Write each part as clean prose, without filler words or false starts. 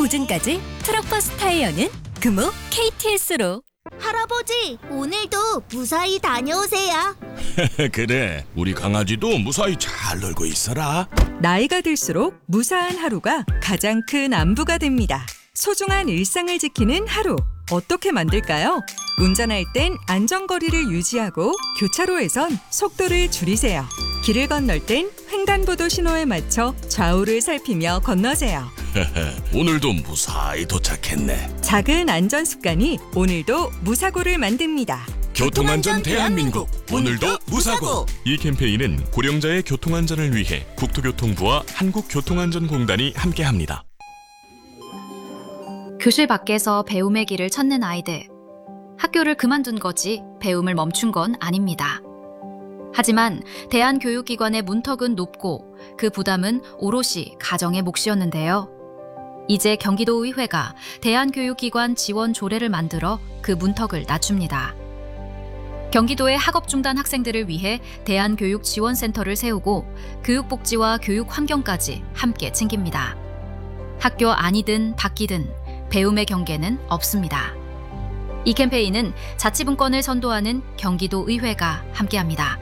보증까지 트럭버스 타이어는 금호 KTS로. 할아버지, 오늘도 무사히 다녀오세요. 그래, 우리 강아지도 무사히 잘 놀고 있어라. 나이가 들수록 무사한 하루가 가장 큰 안부가 됩니다. 소중한 일상을 지키는 하루, 어떻게 만들까요? 운전할 땐 안전거리를 유지하고 교차로에선 속도를 줄이세요. 길을 건널 땐 횡단보도 신호에 맞춰 좌우를 살피며 건너세요. 오늘도 무사히 도착했네. 작은 안전 습관이 오늘도 무사고를 만듭니다. 교통안전 대한민국, 오늘도 무사고. 이 캠페인은 고령자의 교통안전을 위해 국토교통부와 한국교통안전공단이 함께합니다. 교실 밖에서 배움의 길을 찾는 아이들. 학교를 그만둔 거지 배움을 멈춘 건 아닙니다. 하지만 대한교육기관의 문턱은 높고 그 부담은 오롯이 가정의 몫이었는데요. 이제 경기도의회가 대한교육기관 지원 조례를 만들어 그 문턱을 낮춥니다. 경기도의 학업 중단 학생들을 위해 대한교육지원센터를 세우고 교육복지와 교육환경까지 함께 챙깁니다. 학교 안이든 밖이든 배움의 경계는 없습니다. 이 캠페인은 자치분권을 선도하는 경기도의회가 함께합니다.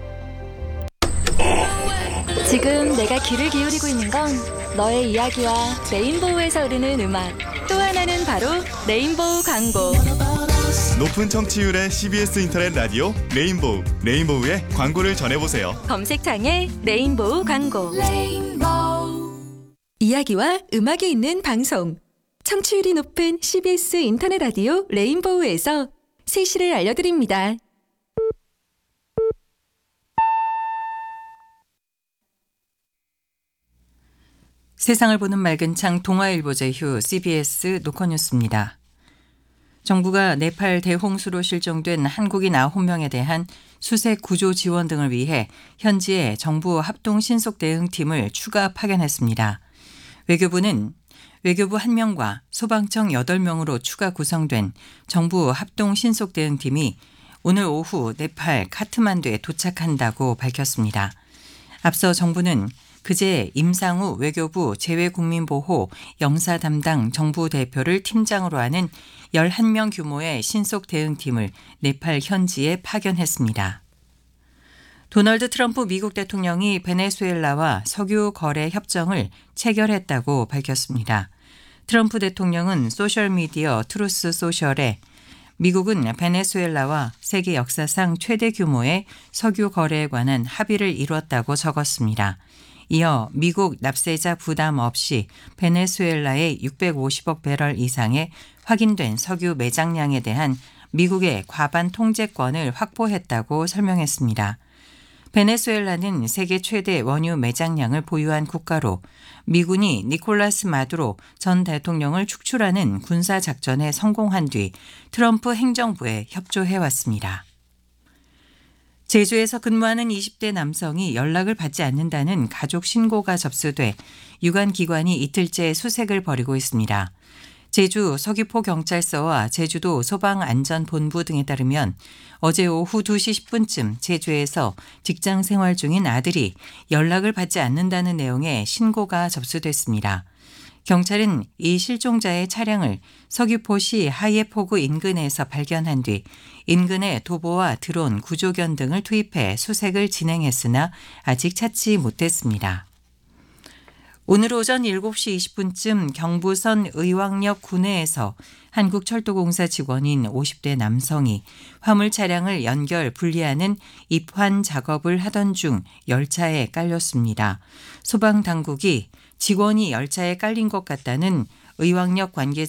지금 내가 귀를 기울이고 있는 건 너의 이야기와 레인보우에서 흐르는 음악. 또 하나는 바로 레인보우 광고. 높은 청취율의 CBS 인터넷 라디오 레인보우, 레인보우의 광고를 전해보세요. 검색창에 레인보우 광고. 이야기와 음악이 있는 방송. 청취율이 높은 CBS 인터넷 라디오 레인보우에서 세시를 알려드립니다. 세상을 보는 맑은 창 동아일보 제휴 CBS 노컷뉴스입니다. 정부가 네팔 대홍수로 실종된 한국인 9명에 대한 수색 구조 지원 등을 위해 현지에 정부 합동 신속 대응팀을 추가 파견했습니다. 외교부는 외교부 1명과 소방청 8명으로 추가 구성된 정부 합동 신속 대응팀이 오늘 오후 네팔 카트만두에 도착한다고 밝혔습니다. 앞서 정부는 그제 임상우 외교부 재외국민보호 영사 담당 정부 대표를 팀장으로 하는 11명 규모의 신속 대응팀을 네팔 현지에 파견했습니다. 도널드 트럼프 미국 대통령이 베네수엘라와 석유 거래 협정을 체결했다고 밝혔습니다. 트럼프 대통령은 소셜미디어 트루스 소셜에 미국은 베네수엘라와 세계 역사상 최대 규모의 석유 거래에 관한 합의를 이뤘다고 적었습니다. 이어 미국 납세자 부담 없이 베네수엘라의 650억 배럴 이상의 확인된 석유 매장량에 대한 미국의 과반 통제권을 확보했다고 설명했습니다. 베네수엘라는 세계 최대 원유 매장량을 보유한 국가로 미군이 니콜라스 마두로 전 대통령을 축출하는 군사작전에 성공한 뒤 트럼프 행정부에 협조해왔습니다. 제주에서 근무하는 20대 남성이 연락을 받지 않는다는 가족 신고가 접수돼 유관기관이 이틀째 수색을 벌이고 있습니다. 제주 서귀포경찰서와 제주도 소방안전본부 등에 따르면 어제 오후 2시 10분쯤 제주에서 직장 생활 중인 아들이 연락을 받지 않는다는 내용의 신고가 접수됐습니다. 경찰은 이 실종자의 차량을 서귀포시 하예포구 인근에서 발견한 뒤 인근에 도보와 드론, 구조견 등을 투입해 수색을 진행했으나 아직 찾지 못했습니다. 오늘 오전 7시 20분쯤 경부선 의왕역 구내에서 한국철도공사 직원인 50대 남성이 화물 차량을 연결 분리하는 입환 작업을 하던 중 열차에 깔렸습니다. 소방당국이 직원이 열차에 깔린 것 같다는 의왕역 관계자